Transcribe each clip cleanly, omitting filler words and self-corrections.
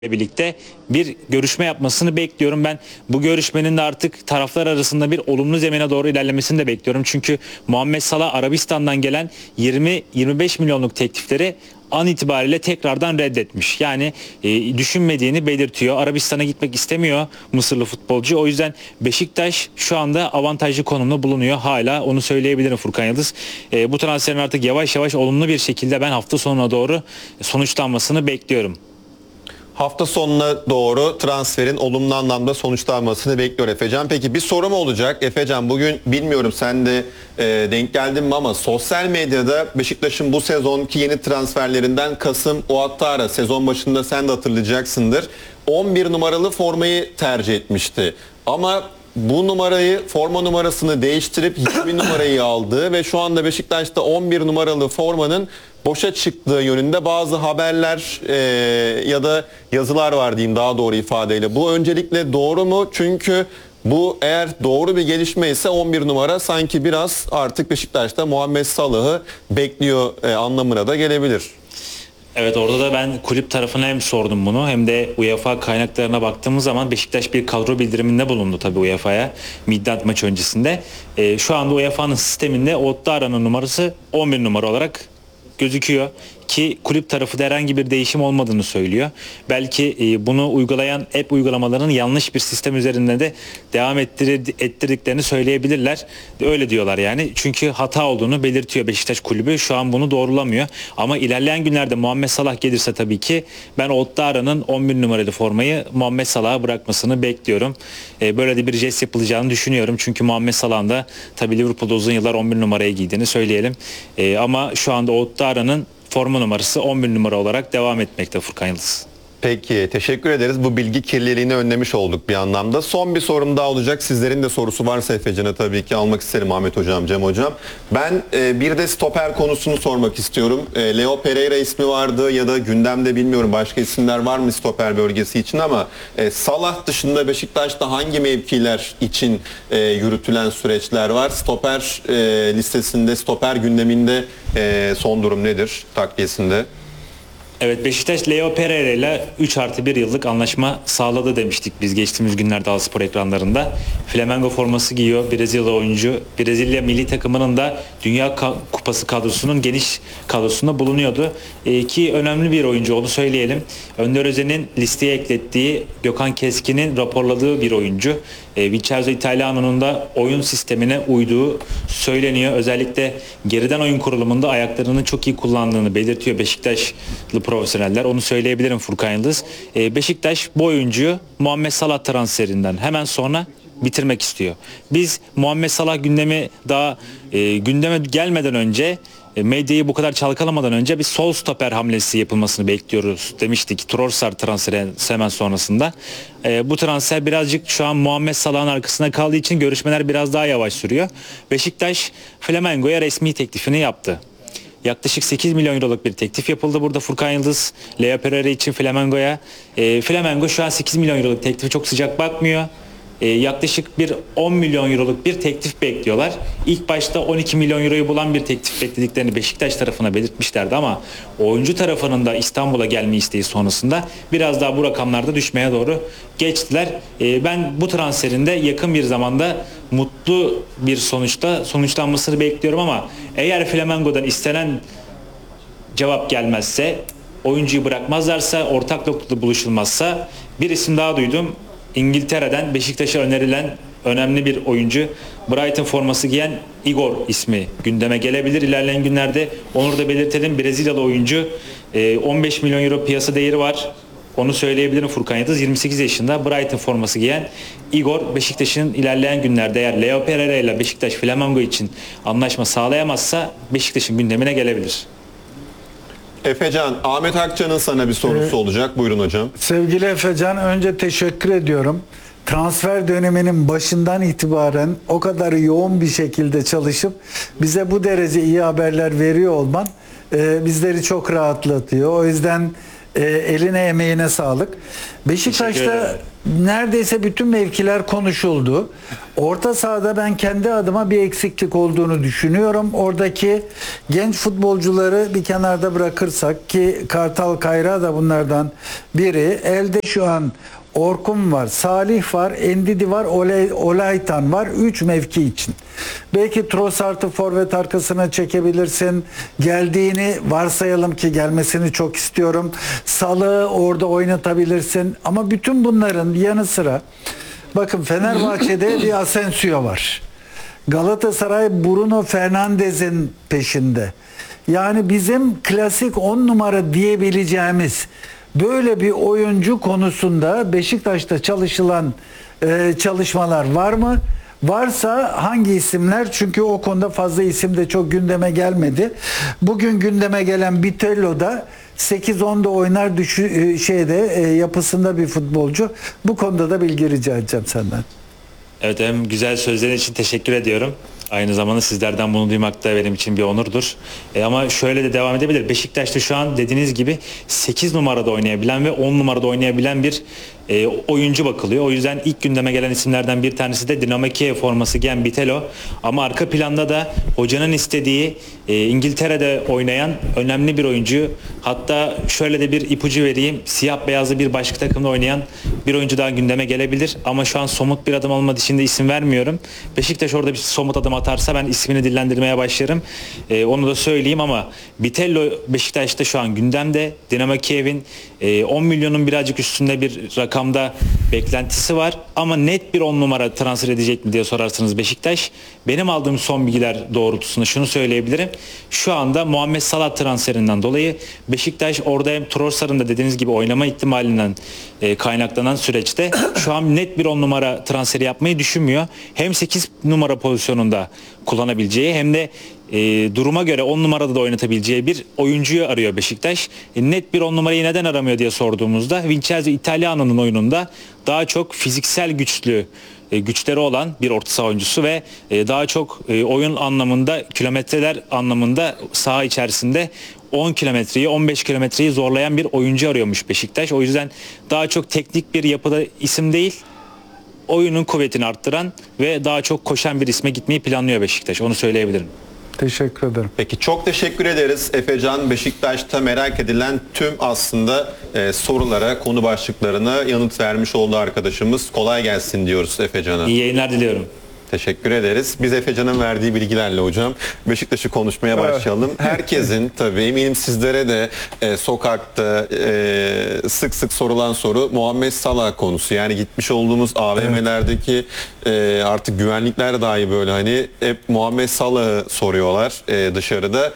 birlikte bir görüşme yapmasını bekliyorum. Ben bu görüşmenin de artık taraflar arasında bir olumlu zemine doğru ilerlemesini de bekliyorum. Çünkü Muhammed Salah Arabistan'dan gelen 20-25 milyonluk teklifleri an itibariyle tekrardan reddetmiş. Yani düşünmediğini belirtiyor. Arabistan'a gitmek istemiyor Mısırlı futbolcu. O yüzden Beşiktaş şu anda avantajlı konumda bulunuyor. Hala onu söyleyebilirim Furkan Yıldız. Bu transferin artık yavaş yavaş olumlu bir şekilde ben hafta sonuna doğru sonuçlanmasını bekliyorum. Hafta sonuna doğru transferin olumlu anlamda sonuçlanmasını bekliyor Efecan. Peki bir sorum olacak. Efecan, bugün bilmiyorum sen de denk geldin mi ama sosyal medyada Beşiktaş'ın bu sezonki yeni transferlerinden Kasım Ouattara, sezon başında sen de hatırlayacaksındır, 11 numaralı formayı tercih etmişti. Ama bu forma numarasını değiştirip 20 numarayı aldı ve şu anda Beşiktaş'ta 11 numaralı formanın boşa çıktığı yönünde bazı haberler ya da yazılar var diyeyim daha doğru ifadeyle. Bu öncelikle doğru mu? Çünkü bu eğer doğru bir gelişme ise 11 numara sanki biraz artık Beşiktaş'ta Muhammed Salah'ı bekliyor anlamına da gelebilir. Evet, orada da ben kulüp tarafına hem sordum bunu hem de UEFA kaynaklarına baktığımız zaman Beşiktaş bir kadro bildiriminde bulundu tabii UEFA'ya Midland maçı öncesinde. Şu anda UEFA'nın sisteminde Ouattara'nın numarası 11 numara olarak gözüküyor ki kulüp tarafı da herhangi bir değişim olmadığını söylüyor. Belki bunu uygulayan app uygulamalarının yanlış bir sistem üzerinde de devam ettirdiklerini söyleyebilirler. Öyle diyorlar yani. Çünkü hata olduğunu belirtiyor Beşiktaş kulübü. Şu an bunu doğrulamıyor. Ama ilerleyen günlerde Muhammed Salah gelirse tabii ki ben Ouattara'nın 11 numaralı formayı Muhammed Salah'a bırakmasını bekliyorum. Böyle de bir jest yapılacağını düşünüyorum. Çünkü Muhammed Salah'ın da tabii Liverpool'da uzun yıllar 11 numaraya giydiğini söyleyelim. Ama şu anda Ouattara'nın forma numarası 11 numara olarak devam etmekte Furkan Yıldız. Peki, teşekkür ederiz. Bu bilgi kirliliğini önlemiş olduk bir anlamda. Son bir sorum daha olacak. Sizlerin de sorusu varsa Efecan'a tabii ki almak isterim, Ahmet Hocam, Cem Hocam. Ben bir de stoper konusunu sormak istiyorum. Leo Pereira ismi vardı ya da gündemde bilmiyorum başka isimler var mı stoper bölgesi için ama Salah dışında Beşiktaş'ta hangi mevkiler için yürütülen süreçler var? Stoper listesinde, stoper gündeminde son durum nedir takviyesinde? Evet, Beşiktaş Leo Pereira ile 3+1 yıllık anlaşma sağladı demiştik biz geçtiğimiz günlerde Alspor ekranlarında. Flamengo forması giyiyor Brezilya oyuncu. Brezilya milli takımının da Dünya Kupası kadrosunun geniş kadrosunda bulunuyordu. Ki önemli bir oyuncu olduğunu söyleyelim. Önder Özen'in listeye eklettiği, Gökhan Keskin'in raporladığı bir oyuncu. Vincenzo Italiano'nun da oyun sistemine uyduğu söyleniyor. Özellikle geriden oyun kurulumunda ayaklarını çok iyi kullandığını belirtiyor Beşiktaşlı profesyoneller. Onu söyleyebilirim Furkan Yıldız. Beşiktaş bu oyuncuyu Muhammed Salah transferinden hemen sonra bitirmek istiyor. Biz Muhammed Salah gündeme gelmeden önce, medyayı bu kadar çalkalamadan önce bir sol stoper hamlesi yapılmasını bekliyoruz demiştik. Trossard transferi hemen sonrasında. Bu transfer birazcık şu an Muhammed Salah'ın arkasında kaldığı için görüşmeler biraz daha yavaş sürüyor. Beşiktaş Flamengo'ya resmi teklifini yaptı. Yaklaşık 8 milyon euroluk bir teklif yapıldı burada Furkan Yıldız, Leo Pereira için Flamengo'ya. Flamengo şu an 8 milyon euroluk teklifi çok sıcak bakmıyor. Yaklaşık bir 10 milyon euroluk bir teklif bekliyorlar. İlk başta 12 milyon euroyu bulan bir teklif beklediklerini Beşiktaş tarafına belirtmişlerdi ama oyuncu tarafının da İstanbul'a gelme isteği sonrasında biraz daha bu rakamlarda düşmeye doğru geçtiler. Ben bu transferin de yakın bir zamanda mutlu bir sonuçlanmasını bekliyorum ama eğer Flamengo'dan istenen cevap gelmezse, oyuncuyu bırakmazlarsa, ortak noktada buluşulmazsa bir isim daha duydum. İngiltere'den Beşiktaş'a önerilen önemli bir oyuncu, Brighton forması giyen Igor ismi gündeme gelebilir. İlerleyen günlerde onu da belirtelim. Brezilyalı oyuncu, 15 milyon euro piyasa değeri var. Onu söyleyebilirim Furkan Yıldız. 28 yaşında Brighton forması giyen Igor, Beşiktaş'ın ilerleyen günlerde eğer Leo Pereira ile Beşiktaş Flamengo için anlaşma sağlayamazsa Beşiktaş'ın gündemine gelebilir. Efecan, Ahmet Akça'nın sana bir sorusu olacak. Buyurun hocam. Sevgili Efecan, önce teşekkür ediyorum. Transfer döneminin başından itibaren o kadar yoğun bir şekilde çalışıp bize bu derece iyi haberler veriyor olman bizleri çok rahatlatıyor. O yüzden eline emeğine sağlık. Beşiktaş'ta neredeyse bütün mevkiler konuşuldu. Orta sahada ben kendi adıma bir eksiklik olduğunu düşünüyorum. Oradaki genç futbolcuları bir kenarda bırakırsak, ki Kartal Kayra da bunlardan biri. Elde şu an Orkun var, Salih var, Endidi var, Olaytan var. 3 mevki için. Belki Trossard'ı forvet arkasına çekebilirsin. Geldiğini varsayalım ki, gelmesini çok istiyorum. Salah'ı orada oynatabilirsin. Ama bütün bunların yanı sıra bakın, Fenerbahçe'de bir Asensio var. Galatasaray Bruno Fernandes'in peşinde. Yani bizim klasik 10 numara diyebileceğimiz böyle bir oyuncu konusunda Beşiktaş'ta çalışılan çalışmalar var mı? Varsa hangi isimler? Çünkü o konuda fazla isim de çok gündeme gelmedi. Bugün gündeme gelen Bitello da 8-10'da oynar yapısında bir futbolcu. Bu konuda da bilgi rica edeceğim senden. Evet, hem güzel sözlerin için teşekkür ediyorum. Aynı zamanda sizlerden bunu duymak da benim için bir onurdur. Ama şöyle de devam edebilir. Beşiktaş'ta şu an dediğiniz gibi 8 numarada oynayabilen ve 10 numarada oynayabilen bir oyuncu bakılıyor. O yüzden ilk gündeme gelen isimlerden bir tanesi de Dinamo Kiev forması giyen Bitello. Ama arka planda da hocanın istediği İngiltere'de oynayan önemli bir oyuncu. Hatta şöyle de bir ipucu vereyim. Siyah beyazlı bir başka takımda oynayan bir oyuncu daha gündeme gelebilir. Ama şu an somut bir adım olmadığı için de isim vermiyorum. Beşiktaş orada bir somut adım atarsa ben ismini dillendirmeye başlarım. Onu da söyleyeyim, ama Bitello Beşiktaş'ta şu an gündemde. Dinamo Kiev'in 10 milyonun birazcık üstünde bir rakamda beklentisi var. Ama net bir 10 numara transfer edecek mi diye sorarsanız Beşiktaş, benim aldığım son bilgiler doğrultusunda şunu söyleyebilirim. Şu anda Muhammed Salah transferinden dolayı Beşiktaş orada hem Trossard'ın da dediğiniz gibi oynama ihtimalinden kaynaklanan süreçte şu an net bir 10 numara transferi yapmayı düşünmüyor. Hem 8 numara pozisyonunda kullanabileceği hem de duruma göre 10 numarada da oynatabileceği bir oyuncuyu arıyor Beşiktaş. Net bir 10 numarayı neden aramıyor diye sorduğumuzda, Vincenzo Italiano'nun oyununda daha çok fiziksel güçleri olan bir orta saha oyuncusu ve daha çok oyun anlamında, kilometreler anlamında saha içerisinde 10 kilometreyi, 15 kilometreyi zorlayan bir oyuncu arıyormuş Beşiktaş. O yüzden daha çok teknik bir yapıda isim değil, oyunun kuvvetini arttıran ve daha çok koşan bir isme gitmeyi planlıyor Beşiktaş. Onu söyleyebilirim. Teşekkür ederim. Peki, çok teşekkür ederiz Efecan. Beşiktaş'ta merak edilen tüm aslında sorulara, konu başlıklarına yanıt vermiş oldu arkadaşımız. Kolay gelsin diyoruz Efecan'a. İyi yayınlar diliyorum. Teşekkür ederiz. Biz Efecan'ın verdiği bilgilerle hocam Beşiktaş'ı konuşmaya başlayalım. Herkesin, tabii eminim sizlere de sokakta sık sık sorulan soru Muhammed Salah konusu. Yani gitmiş olduğumuz AVM'lerdeki artık güvenlikler dahi böyle hani hep Muhammed Salah'ı soruyorlar dışarıda.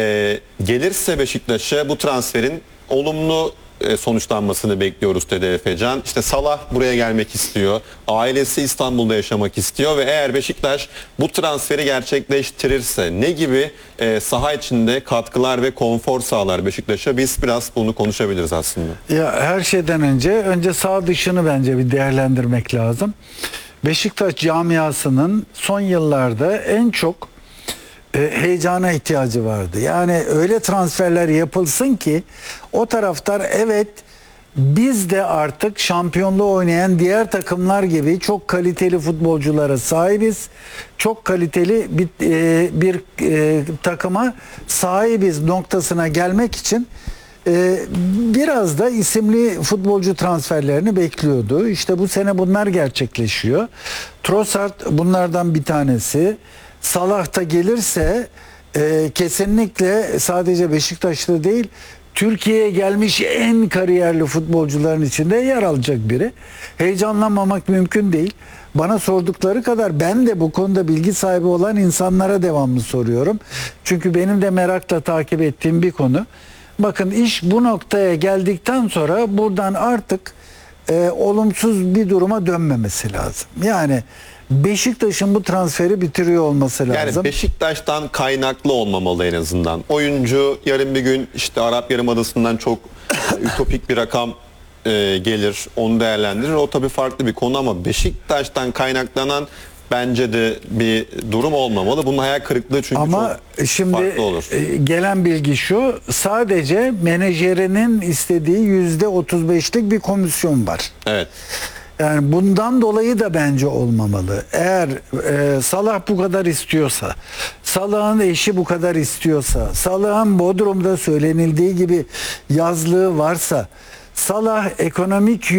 Gelirse Beşiktaş'a bu transferin olumlu sonuçlanmasını bekliyoruz dedi Efecan. İşte Salah buraya gelmek istiyor. Ailesi İstanbul'da yaşamak istiyor ve eğer Beşiktaş bu transferi gerçekleştirirse ne gibi saha içinde katkılar ve konfor sağlar Beşiktaş'a? Biz biraz bunu konuşabiliriz aslında. Ya her şeyden önce saha dışını bence bir değerlendirmek lazım. Beşiktaş camiasının son yıllarda en çok heyecana ihtiyacı vardı. Yani öyle transferler yapılsın ki o taraftar, evet biz de artık şampiyonluğu oynayan diğer takımlar gibi çok kaliteli futbolculara sahibiz. Çok kaliteli bir takıma sahibiz noktasına gelmek için biraz da isimli futbolcu transferlerini bekliyordu. İşte bu sene bunlar gerçekleşiyor. Trossard bunlardan bir tanesi. Salah da gelirse kesinlikle sadece Beşiktaş'ta değil, Türkiye'ye gelmiş en kariyerli futbolcuların içinde yer alacak biri. Heyecanlanmamak mümkün değil. Bana sordukları kadar ben de bu konuda bilgi sahibi olan insanlara devamlı soruyorum. Çünkü benim de merakla takip ettiğim bir konu. Bakın, iş bu noktaya geldikten sonra buradan artık olumsuz bir duruma dönmemesi lazım. Yani Beşiktaş'ın bu transferi bitiriyor olması lazım. Yani Beşiktaş'tan kaynaklı olmamalı en azından. Oyuncu yarın bir gün işte Arap Yarımadası'ndan çok ütopik bir rakam gelir, onu değerlendirir. O tabii farklı bir konu ama Beşiktaş'tan kaynaklanan bence de bir durum olmamalı. Bunun hayal kırıklığı çünkü ama çok şimdi farklı olur. Gelen bilgi şu: sadece menajerinin istediği %35'lik bir komisyon var. Evet. Yani bundan dolayı da bence olmamalı. Eğer Salah bu kadar istiyorsa, Salah'ın eşi bu kadar istiyorsa, Salah'ın Bodrum'da söylenildiği gibi yazlığı varsa, Salah ekonomik